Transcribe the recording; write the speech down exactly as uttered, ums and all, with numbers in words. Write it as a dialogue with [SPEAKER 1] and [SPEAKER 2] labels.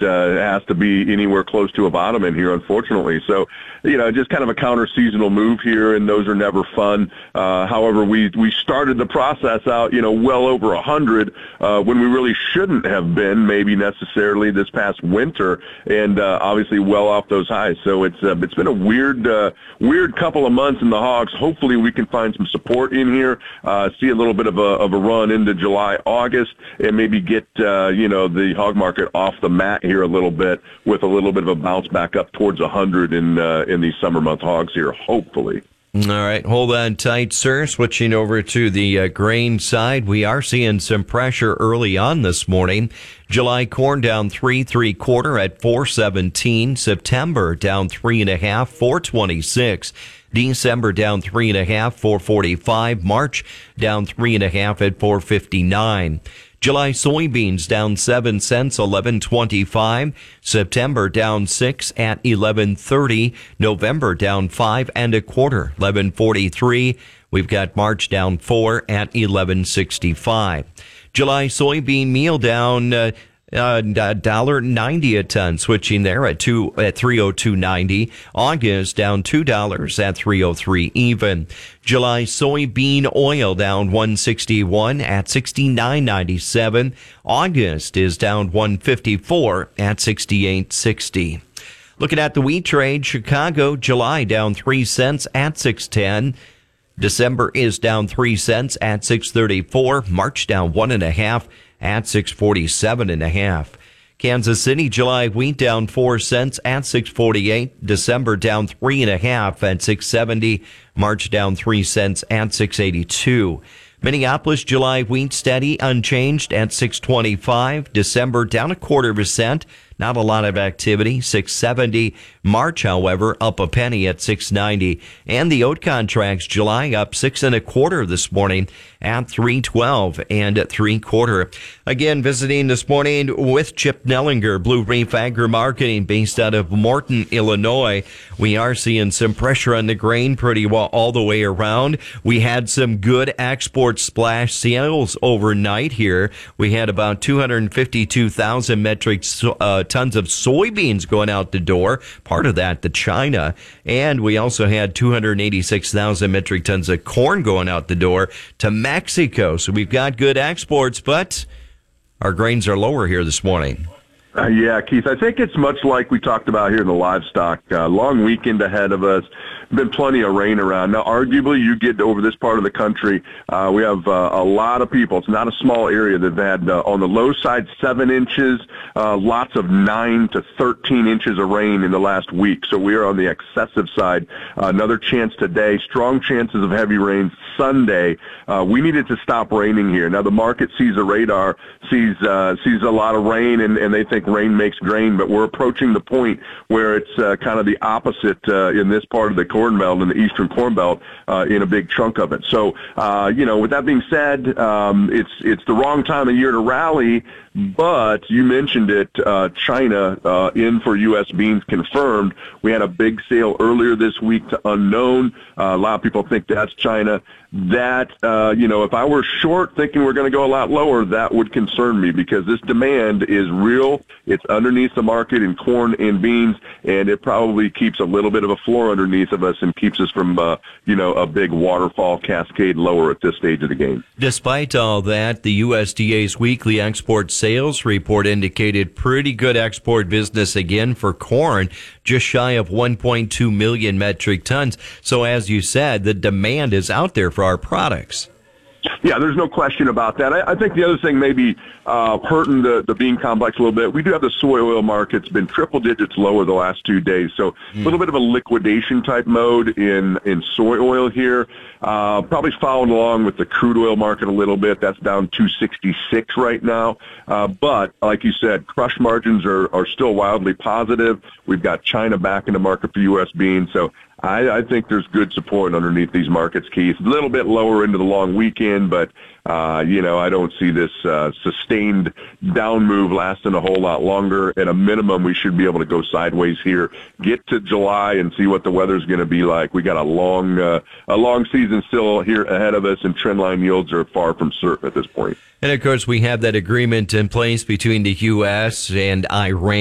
[SPEAKER 1] uh, has to be anywhere close to a bottom in here, unfortunately. So, you know, just kind of a counter-seasonal move here, and those are never fun. Uh, however, we we started the process out, you know, well over one hundred uh, when we really shouldn't have been, maybe necessarily this past winter, and uh, obviously well off those highs. So it's uh, it's been a weird uh, weird couple of months in the hogs. Hopefully we can find some support in here, uh, see a little bit of a of a run into July, August, and maybe get uh, you know the hog market off the mat here a little bit with a little bit of a bounce back up towards one hundred in uh, in these summer month hogs here, hopefully.
[SPEAKER 2] All right, hold on tight, sir. Switching over to the uh, grain side, we are seeing some pressure early on this morning. July corn down three, three quarter at four seventeen. September down three and a half, four twenty-six. December down three and a half, four forty-five. March down three and a half at four fifty-nine. July soybeans down seven cents, eleven twenty-five. September down six at eleven thirty. November down five and a quarter, eleven forty-three. We've got March down four at eleven sixty-five. July soybean meal down uh, uh, one dollar ninety a ton, switching there at two at three oh two ninety. August down two dollars at three oh three even. July soybean oil down one sixty-one at sixty-nine ninety-seven. August is down one fifty-four at sixty-eight sixty. Looking at the wheat trade, Chicago, July down three cents at six ten. December is down three cents at six thirty-four. March down one and a half at six forty-seven and a half. Kansas City, July wheat down four cents at six forty-eight. December down three and a half at six seventy. March down three cents at six eighty-two. Minneapolis, July wheat steady, unchanged at six twenty-five. December down a quarter of a cent. Not a lot of activity, six seventy. March, however, up a penny at six ninety. And the oat contracts, July up six and a quarter this morning at three twelve and at three quarter. Again, visiting this morning with Chip Nellinger, Blue Reef Agri Marketing, based out of Morton, Illinois. We are seeing some pressure on the grain pretty well all the way around. We had some good export splash sales overnight here. We had about two hundred fifty-two thousand metric uh, tons of soybeans going out the door. Part of that to China. And we also had two hundred eighty-six thousand metric tons of corn going out the door to Mexico. So we've got good exports, but our grains are lower here this morning.
[SPEAKER 1] Uh, yeah, Keith, I think it's much like we talked about here in the livestock. Uh, long weekend ahead of us. Been plenty of rain around. Now, arguably, you get over this part of the country, uh, we have uh, a lot of people. It's not a small area that have had, uh, on the low side, seven inches, uh, lots of nine to thirteen inches of rain in the last week. So we are on the excessive side. Uh, another chance today. Strong chances of heavy rain Sunday. Uh, we needed to stop raining here. Now, the market sees a radar, sees uh, sees a lot of rain, and, and they think rain makes grain, but we're approaching the point where it's uh, kind of the opposite uh, in this part of the corn belt, in the eastern corn belt, uh, in a big chunk of it. So, uh, you know, with that being said, um, it's it's the wrong time of year to rally, but you mentioned it, uh, China uh, in for U S beans confirmed. We had a big sale earlier this week to unknown. Uh, a lot of people think that's China. That, uh, you know, if I were short thinking we're going to go a lot lower, that would concern me because this demand is real. It's underneath the market in corn and beans, and it probably keeps a little bit of a floor underneath of us and keeps us from, uh, you know, a big waterfall cascade lower at this stage of the game.
[SPEAKER 2] Despite all that, the U S D A's weekly export sales report indicated pretty good export business again for corn, just shy of one point two million metric tons. So as you said, the demand is out there for our products.
[SPEAKER 1] Yeah, there's no question about that. I, I think the other thing maybe uh, hurting the, the bean complex a little bit, we do have the soy oil market's been triple digits lower the last two days. So mm. a little bit of a liquidation type mode in, in soy oil here. Uh, probably following along with the crude oil market a little bit. That's down two sixty-six right now. Uh, but like you said, crush margins are, are still wildly positive. We've got China back in the market for U S beans. So I, I think there's good support underneath these markets, Keith. A little bit lower into the long weekend, but, uh, you know, I don't see this uh, sustained down move lasting a whole lot longer. At a minimum, we should be able to go sideways here, get to July and see what the weather's going to be like. We got a long, uh, a long season still here ahead of us, and trendline yields are far from certain at this point.
[SPEAKER 2] And, of course, we have that agreement in place between the U S and Iran.